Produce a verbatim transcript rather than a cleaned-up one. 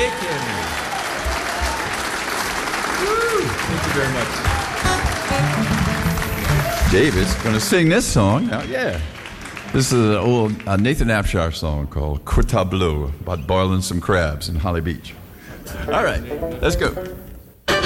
Bacon. Woo! Thank you very much. David's going to sing this song. Uh, yeah. This is an old uh, Nathan Abshire song called Tableau about boiling some crabs in Holly Beach. All right, let's go.